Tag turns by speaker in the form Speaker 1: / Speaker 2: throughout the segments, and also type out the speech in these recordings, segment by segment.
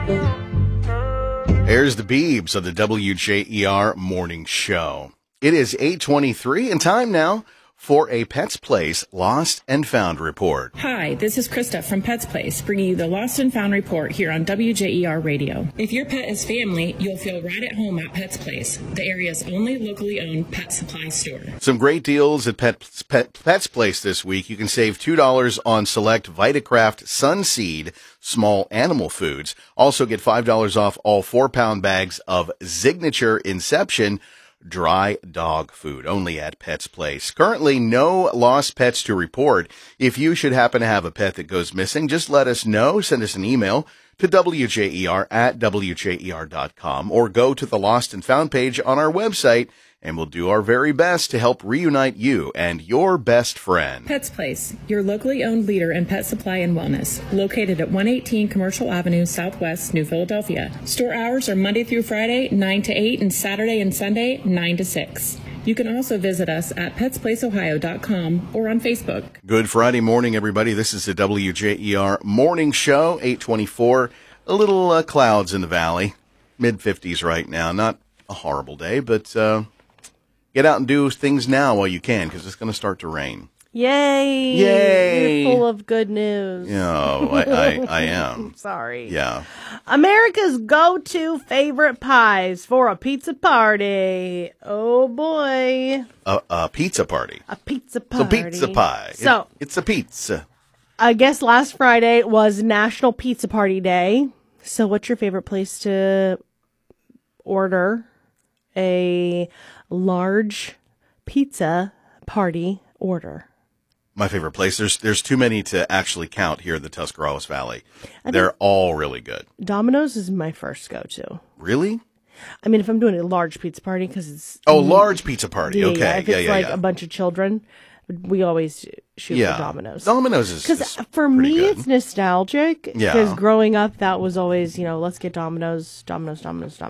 Speaker 1: There's the Beebs of the WJER Morning Show. It is 8:23 and time now for a Pets Place Lost and Found report.
Speaker 2: Hi, this is Krista from Pets Place, bringing you the Lost and Found report here on WJER Radio. If your pet is family, you'll feel right at home at Pets Place, the area's only locally owned pet supply store.
Speaker 1: Some great deals at Pets Place this week. You can save $2 on select Vitacraft Sunseed small animal foods. Also get $5 off all 4-pound bags of Signature Inception dry dog food, only at Pets Place. Currently, no lost pets to report. If you should happen to have a pet that goes missing, just let us know. Send us an email to WJER@WJER.com or go to the Lost and Found page on our website, and we'll do our very best to help reunite you and your best friend.
Speaker 2: Pets Place, your locally owned leader in pet supply and wellness, located at 118 Commercial Avenue, Southwest, New Philadelphia. Store hours are Monday through Friday, 9 to 8, and Saturday and Sunday, 9 to 6. You can also visit us at PetsPlaceOhio.com or on Facebook.
Speaker 1: Good Friday morning, everybody. This is the WJER Morning Show, 8:24. A little clouds in the valley, mid-50s right now. Not a horrible day, but get out and do things now while you can, because it's going to start to rain.
Speaker 3: Yay!
Speaker 1: Yay!
Speaker 3: You're full of good news.
Speaker 1: Yeah, I am.
Speaker 3: Sorry.
Speaker 1: Yeah.
Speaker 3: America's go-to favorite pies for a pizza party. Oh, boy.
Speaker 1: A pizza party.
Speaker 3: A pizza party.
Speaker 1: So pizza pie.
Speaker 3: So
Speaker 1: it's a pizza.
Speaker 3: I guess last Friday was National Pizza Party Day. So what's your favorite place to order a large pizza party order?
Speaker 1: My favorite place. There's too many to actually count here in the Tuscarawas Valley. They're all really good.
Speaker 3: Domino's is my first go-to.
Speaker 1: Really?
Speaker 3: I mean, if I'm doing a large pizza party, because it's...
Speaker 1: Oh, large pizza party. Okay.
Speaker 3: Yeah, if it's a bunch of children, we always shoot for Domino's.
Speaker 1: Domino's is
Speaker 3: because for me,
Speaker 1: good.
Speaker 3: it's nostalgic.
Speaker 1: Yeah.
Speaker 3: Because growing up, that was always, let's get Domino's. But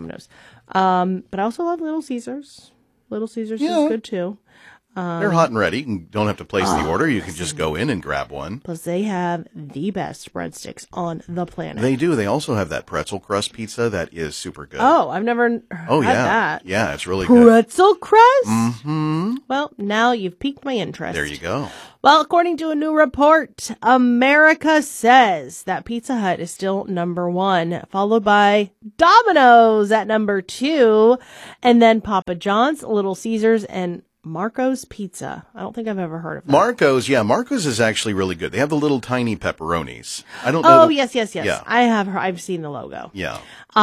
Speaker 3: I also love Little Caesars. Little Caesars is good too.
Speaker 1: They're hot and ready. You don't have to place the order. You can just go in and grab one.
Speaker 3: Plus, they have the best breadsticks on the planet.
Speaker 1: They do. They also have that pretzel crust pizza that is super good.
Speaker 3: Oh, I've never had that.
Speaker 1: Yeah, it's really good.
Speaker 3: Pretzel crust?
Speaker 1: Mm-hmm.
Speaker 3: Well, now you've piqued my interest.
Speaker 1: There you go.
Speaker 3: Well, according to a new report, America says that Pizza Hut is still number 1, followed by Domino's at number 2, and then Papa John's, Little Caesars, and Marco's Pizza. I don't think I've ever heard of that.
Speaker 1: Marco's is actually really good. They have the little tiny pepperonis. I don't know.
Speaker 3: Oh, yes.
Speaker 1: Yeah.
Speaker 3: I've seen the logo.
Speaker 1: Yeah.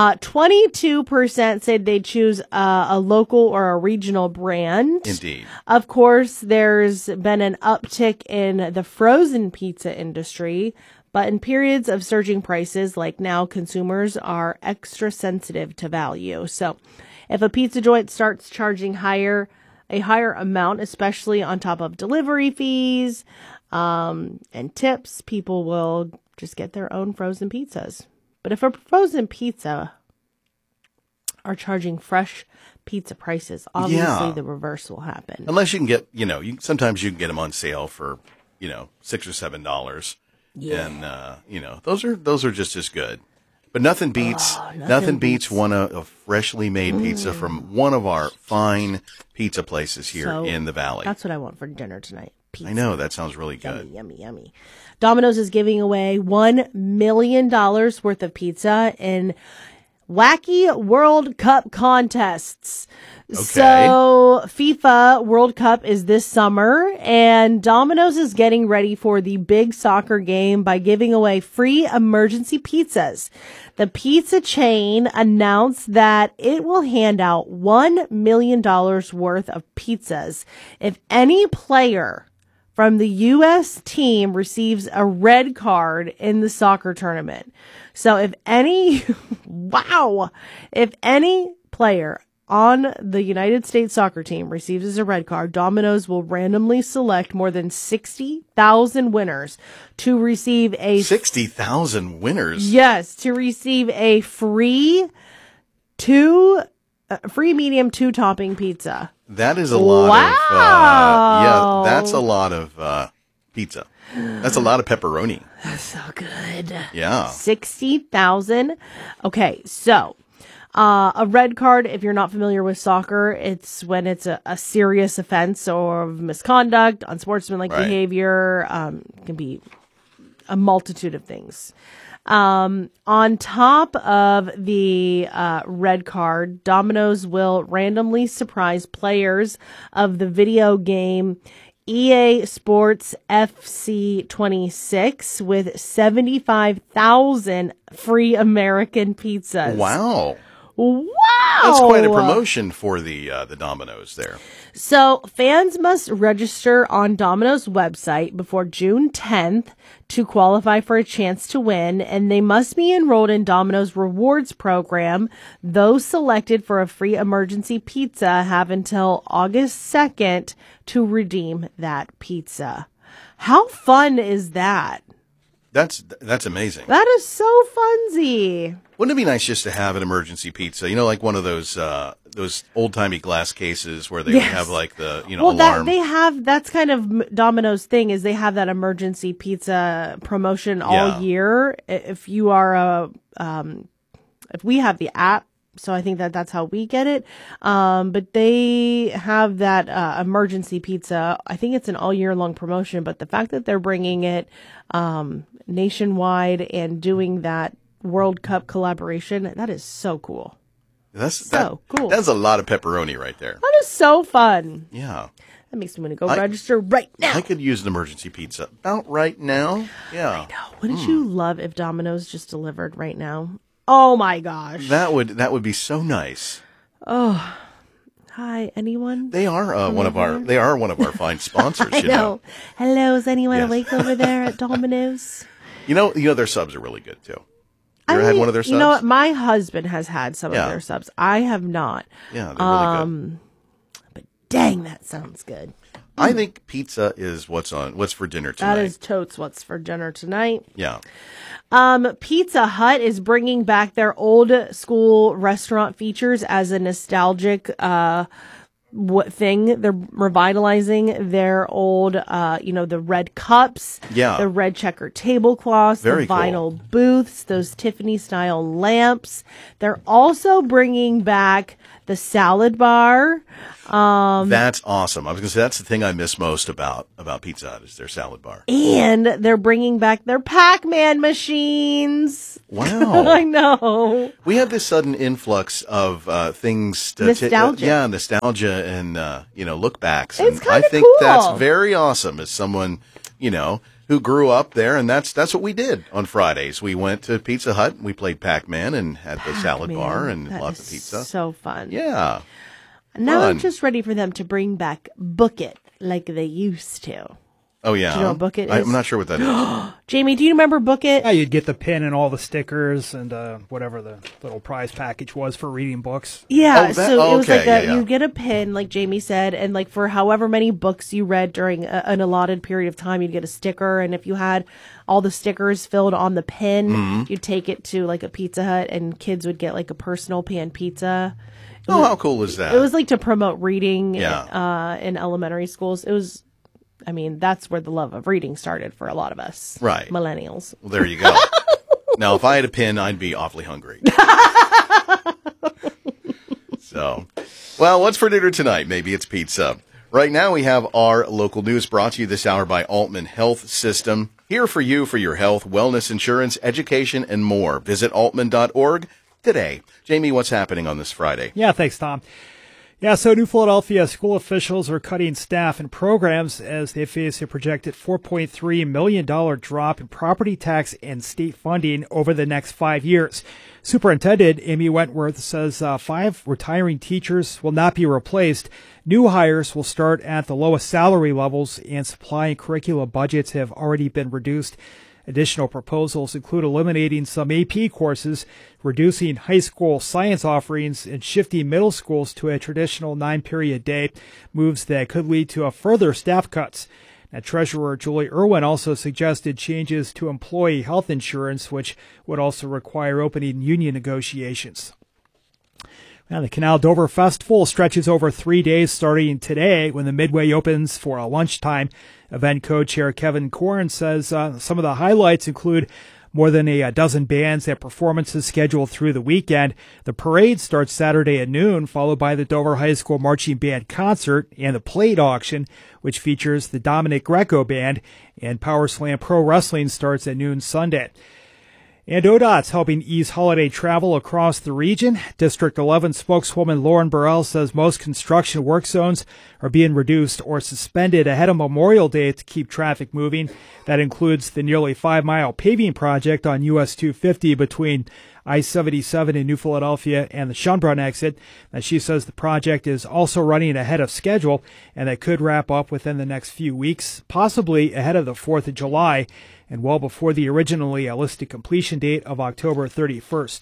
Speaker 3: 22% said they'd choose a local or a regional brand.
Speaker 1: Indeed.
Speaker 3: Of course, there's been an uptick in the frozen pizza industry, but in periods of surging prices like now, consumers are extra sensitive to value. So if a pizza joint starts charging a higher amount, especially on top of delivery fees and tips, people will just get their own frozen pizzas. But if a frozen pizza are charging fresh pizza prices, obviously the reverse will happen.
Speaker 1: Unless you can get, sometimes you can get them on sale for, $6 or $7. Yeah. And, those are just as good. But nothing beats one a freshly made pizza from one of our fine pizza places here in the valley.
Speaker 3: That's what I want for dinner tonight. Pizza.
Speaker 1: I know, that sounds really good.
Speaker 3: Yummy, yummy, yummy. Domino's is giving away $1 million worth of pizza in Wacky World Cup contests.
Speaker 1: Okay.
Speaker 3: So FIFA World Cup is this summer, and Domino's is getting ready for the big soccer game by giving away free emergency pizzas. The pizza chain announced that it will hand out $1 million worth of pizzas if any player from the U.S. team receives a red card in the soccer tournament. So if any player on the United States soccer team receives a red card, Domino's will randomly select more than 60,000 winners to receive
Speaker 1: 60,000 winners?
Speaker 3: Yes, to receive a free medium 2-topping pizza.
Speaker 1: That is a lot of, that's a lot of pizza. That's a lot of pepperoni.
Speaker 3: That's so good.
Speaker 1: Yeah.
Speaker 3: 60,000. Okay, so a red card, if you're not familiar with soccer, it's when it's a serious offense or misconduct, unsportsmanlike behavior, can be a multitude of things. On top of the red card, Domino's will randomly surprise players of the video game EA Sports FC 26 with 75,000 free American pizzas.
Speaker 1: Wow.
Speaker 3: Wow.
Speaker 1: That's quite a promotion for the Domino's there.
Speaker 3: So fans must register on Domino's website before June 10th to qualify for a chance to win, and they must be enrolled in Domino's Rewards program. Those selected for a free emergency pizza have until August 2nd to redeem that pizza. How fun is that?
Speaker 1: That's amazing.
Speaker 3: That is so funsy.
Speaker 1: Wouldn't it be nice just to have an emergency pizza? You know, like one of those old-timey glass cases where they would have like the, alarm.
Speaker 3: That's kind of Domino's thing, is they have that emergency pizza promotion all year. If you are if we have the app, so I think that's how we get it. But they have that emergency pizza. I think it's an all year long promotion, but the fact that they're bringing it nationwide and doing that World Cup collaboration, that is so cool. Cool.
Speaker 1: That's a lot of pepperoni right there.
Speaker 3: That is so fun.
Speaker 1: Yeah.
Speaker 3: That makes me want to go register right now.
Speaker 1: I could use an emergency pizza about right now. Yeah.
Speaker 3: I know. Wouldn't you love if Domino's just delivered right now? Oh my gosh.
Speaker 1: That would be so nice.
Speaker 3: Oh. Hi, anyone?
Speaker 1: They are one of our fine sponsors,
Speaker 3: I know. Hello, is anyone awake over there at Domino's?
Speaker 1: You know their subs are really good too. You ever had one of their subs?
Speaker 3: You know what? My husband has had some of their subs. I have not.
Speaker 1: Yeah, they're really good.
Speaker 3: But dang, that sounds good.
Speaker 1: I think pizza is what's for dinner tonight.
Speaker 3: That is totes what's for dinner tonight.
Speaker 1: Yeah.
Speaker 3: Pizza Hut is bringing back their old school restaurant features as a nostalgic thing. They're revitalizing their old, the red cups, the red checker tablecloths, the vinyl booths, those Tiffany style lamps. They're also bringing back the salad bar.
Speaker 1: That's awesome. I was going to say that's the thing I miss most about Pizza Hut is their salad bar.
Speaker 3: And they're bringing back their Pac-Man machines.
Speaker 1: Wow.
Speaker 3: I know.
Speaker 1: We have this sudden influx of things.
Speaker 3: Nostalgia.
Speaker 1: Nostalgia and, look backs.
Speaker 3: It's
Speaker 1: and I think
Speaker 3: cool.
Speaker 1: that's very awesome as someone, who grew up there. And that's what we did on Fridays. We went to Pizza Hut, we played Pac-Man and had the salad bar and lots of pizza.
Speaker 3: So fun.
Speaker 1: Yeah.
Speaker 3: Now I'm just ready for them to bring back Book It like they used to.
Speaker 1: Oh, yeah.
Speaker 3: Do you know what Book It is?
Speaker 1: I'm not sure what that is.
Speaker 3: Jamie, do you remember Book It?
Speaker 4: Yeah, you'd get the pin and all the stickers and whatever the little prize package was for reading books.
Speaker 3: Yeah, it was like you get a pin, like Jamie said, and like for however many books you read during an allotted period of time, you'd get a sticker. And if you had all the stickers filled on the pin, you'd take it to like a Pizza Hut and kids would get like a personal pan pizza.
Speaker 1: How cool is that?
Speaker 3: It was like to promote reading in elementary schools. It was... that's where the love of reading started for a lot of us.
Speaker 1: Right.
Speaker 3: Millennials.
Speaker 1: Well, there you go. Now, if I had a pin, I'd be awfully hungry. So, well, what's for dinner tonight? Maybe it's pizza. Right now, we have our local news brought to you this hour by Altman Health System. Here for you for your health, wellness, insurance, education, and more. Visit altman.org today. Jamie, what's happening on this Friday?
Speaker 4: Yeah, thanks, Tom. Yeah, so New Philadelphia school officials are cutting staff and programs as they face a projected $4.3 million drop in property tax and state funding over the next 5 years. Superintendent Amy Wentworth says 5 retiring teachers will not be replaced. New hires will start at the lowest salary levels, and supply and curriculum budgets have already been reduced. Additional proposals include eliminating some AP courses, reducing high school science offerings, and shifting middle schools to a traditional 9-period day, moves that could lead to further staff cuts. Now, Treasurer Julie Irwin also suggested changes to employee health insurance, which would also require opening union negotiations. Now, the Canal Dover Festival stretches over 3 days starting today when the Midway opens for a lunchtime. Event co-chair Kevin Korn says some of the highlights include more than a dozen bands and performances scheduled through the weekend. The parade starts Saturday at noon, followed by the Dover High School Marching Band concert and the plate auction, which features the Dominic Greco Band, and Power Slam Pro Wrestling starts at noon Sunday. And ODOT's helping ease holiday travel across the region. District 11 spokeswoman Lauren Burrell says most construction work zones are being reduced or suspended ahead of Memorial Day to keep traffic moving. That includes the nearly 5-mile paving project on US 250 between I-77 in New Philadelphia and the Schönbrunn exit. Now, she says the project is also running ahead of schedule and that could wrap up within the next few weeks, possibly ahead of the 4th of July and well before the originally listed completion date of October 31st.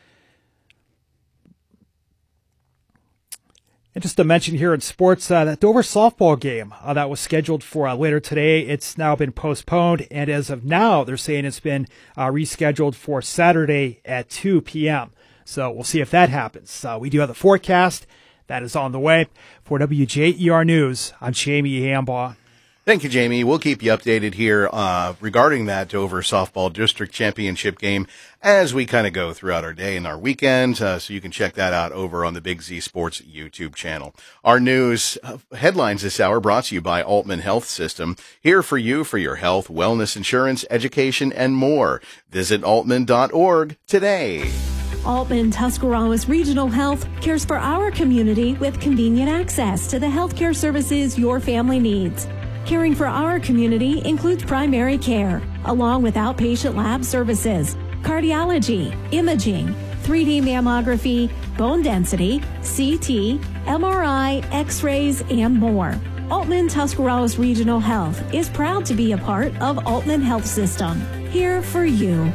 Speaker 4: And just to mention here in sports, that Dover softball game that was scheduled for later today, it's now been postponed. And as of now, they're saying it's been rescheduled for Saturday at 2 p.m. So we'll see if that happens. We do have the forecast that is on the way. For WJER News, I'm Jamie Hambaugh.
Speaker 1: Thank you, Jamie. We'll keep you updated here regarding that Dover Softball District Championship game as we kind of go throughout our day and our weekend. So you can check that out over on the Big Z Sports YouTube channel. Our news headlines this hour brought to you by Altman Health System. Here for you for your health, wellness, insurance, education, and more. Visit altman.org today.
Speaker 5: Altman Tuscarawas Regional Health cares for our community with convenient access to the healthcare services your family needs. Caring for our community includes primary care, along with outpatient lab services, cardiology, imaging, 3D mammography, bone density, CT, MRI, X-rays, and more. Altman Tuscarawas Regional Health is proud to be a part of Altman Health System. Here for you.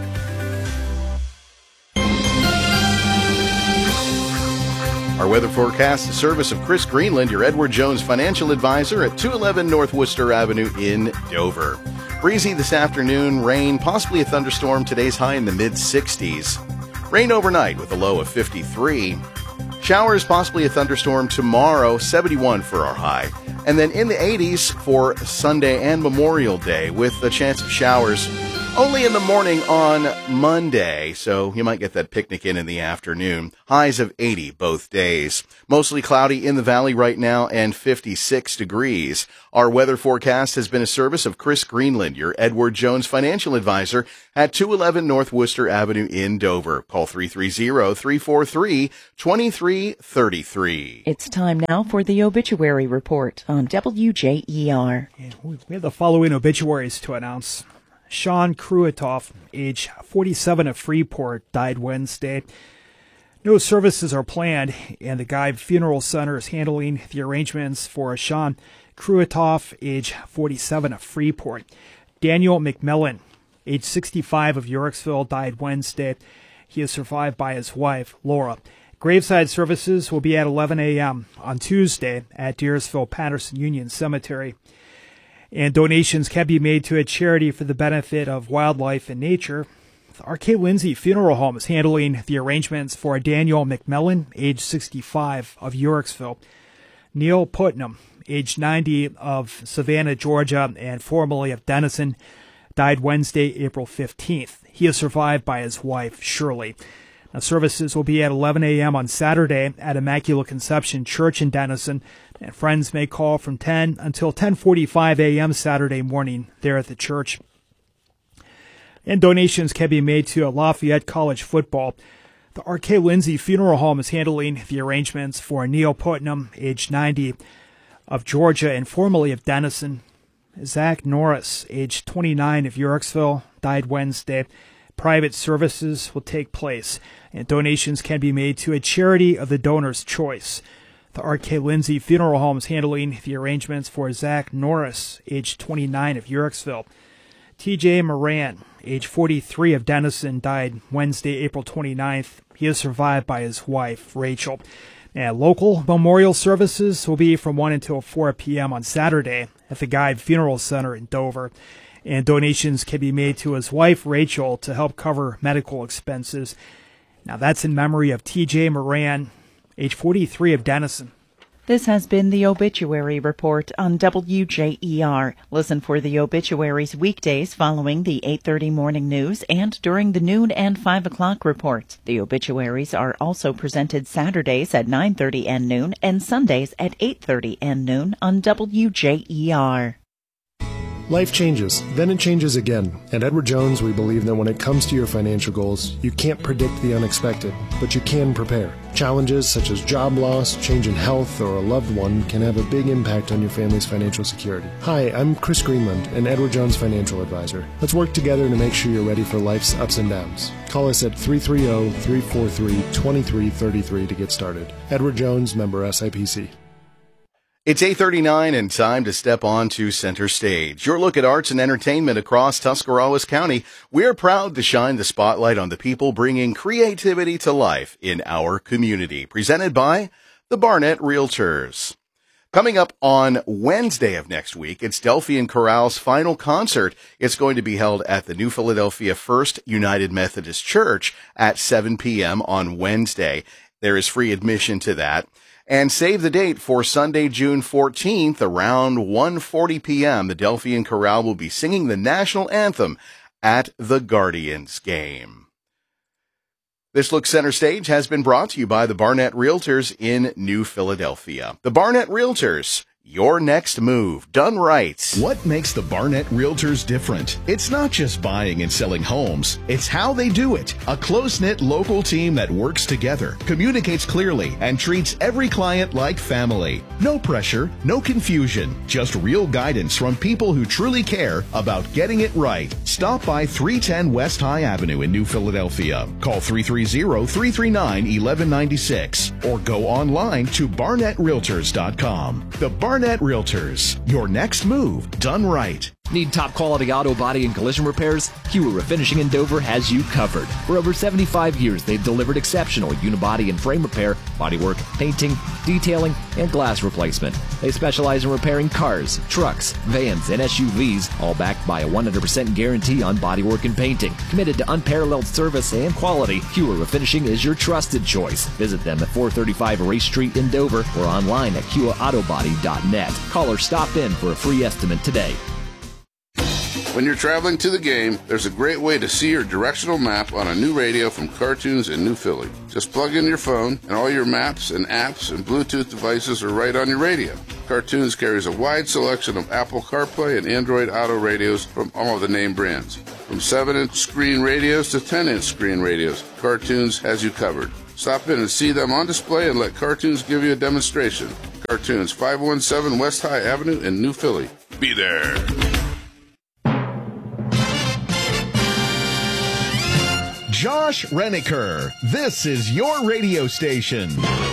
Speaker 1: Our weather forecast, the service of Chris Greenland, your Edward Jones financial advisor at 211 North Worcester Avenue in Dover. Breezy this afternoon, rain, possibly a thunderstorm. Today's high in the mid-60s. Rain overnight with a low of 53. Showers, possibly a thunderstorm tomorrow, 71 for our high. And then in the 80s for Sunday and Memorial Day with a chance of showers only in the morning on Monday, so you might get that picnic in the afternoon. Highs of 80 both days. Mostly cloudy in the valley right now and 56 degrees. Our weather forecast has been a service of Chris Greenland, your Edward Jones financial advisor at 211 North Worcester Avenue in Dover. Call 330-343-2333.
Speaker 6: It's time now for the obituary report on WJER.
Speaker 4: We have the following obituaries to announce. Sean Kruitoff, age 47 of Freeport, died Wednesday. No services are planned, and the Guy Funeral Center is handling the arrangements for Sean Kruitoff, age 47 of Freeport. Daniel McMillan, age 65 of Yorksville, died Wednesday. He is survived by his wife, Laura. Graveside services will be at 11 a.m. on Tuesday at Deersville-Patterson Union Cemetery. And donations can be made to a charity for the benefit of wildlife and nature. The R.K. Lindsay Funeral Home is handling the arrangements for Daniel McMillan, age 65 of Yorksville. Neil Putnam, age 90 of Savannah, Georgia, and formerly of Denison, died Wednesday, April 15th. He is survived by his wife, Shirley. Now, services will be at 11 a.m. on Saturday at Immaculate Conception Church in Denison, and friends may call from 10 until 10:45 a.m. Saturday morning there at the church. And donations can be made to Lafayette College football. The R.K. Lindsay Funeral Home is handling the arrangements for Neil Putnam, age 90, of Georgia and formerly of Denison. Zach Norris, age 29 of Yorksville, died Wednesday. Private services will take place, and donations can be made to a charity of the donor's choice. The R.K. Lindsay Funeral Home is handling the arrangements for Zach Norris, age 29 of Yorksville. T.J. Moran, age 43 of Denison, died Wednesday, April 29th. He is survived by his wife, Rachel. And local memorial services will be from 1 until 4 p.m. on Saturday at the Guy Funeral Center in Dover. And donations can be made to his wife, Rachel, to help cover medical expenses. Now, that's in memory of T.J. Moran, age 43 of Denison.
Speaker 6: This has been the Obituary Report on WJER. Listen for the obituaries weekdays following the 8:30 morning news and during the noon and 5 o'clock reports. The obituaries are also presented Saturdays at 9:30 and noon and Sundays at 8:30 and noon on WJER.
Speaker 7: Life changes, then it changes again. At Edward Jones, we believe that when it comes to your financial goals, you can't predict the unexpected, but you can prepare. Challenges such as job loss, change in health, or a loved one can have a big impact on your family's financial security. Hi, I'm Chris Greenland, an Edward Jones financial advisor. Let's work together to make sure you're ready for life's ups and downs. Call us at 330-343-2333 to get started. Edward Jones, member SIPC.
Speaker 1: It's 8:39 and time to step on to center stage. Your look at arts and entertainment across Tuscarawas County. We're proud to shine the spotlight on the people bringing creativity to life in our community. Presented by the Barnett Realtors. Coming up on Wednesday of next week, it's Delphi & Chorale's final concert. It's going to be held at the New Philadelphia First United Methodist Church at 7 p.m. on Wednesday. There is free admission to that. And save the date for Sunday, June 14th, around 1:40 p.m. The Delphi & Chorale will be singing the national anthem at the Guardians game. This Look Center Stage has been brought to you by the Barnett Realtors in New Philadelphia. The Barnett Realtors, your next move, done right.
Speaker 8: What makes the Barnett Realtors different? It's not just buying and selling homes. It's how they do it. A close-knit local team that works together, communicates clearly, and treats every client like family. No pressure, no confusion, just real guidance from people who truly care about getting it right. Stop by 310 West High Avenue in New Philadelphia. Call 330-339-1196 or go online to barnettrealtors.com. The Barnett Realtors, your next move done right.
Speaker 9: Need top quality auto body and collision repairs? Hewer Refinishing in Dover has you covered. For over 75 years, they've delivered exceptional unibody and frame repair, bodywork, painting, detailing, and glass replacement. They specialize in repairing cars, trucks, vans, and SUVs, all backed by a 100% guarantee on bodywork and painting. Committed to unparalleled service and quality, Hewer Refinishing is your trusted choice. Visit them at 435 Race Street in Dover or online at HewerAutoBody.net. Call or stop in for a free estimate today.
Speaker 10: When you're traveling to the game, there's a great way to see your directional map on a new radio from Cartoons in New Philly. Just plug in your phone, and all your maps and apps and Bluetooth devices are right on your radio. Cartoons carries a wide selection of Apple CarPlay and Android Auto radios from all of the name brands. From 7-inch screen radios to 10-inch screen radios, Cartoons has you covered. Stop in and see them on display and let Cartoons give you a demonstration. Cartoons, 517 West High Avenue in New Philly. Be there.
Speaker 8: Josh Reniker, this is your radio station.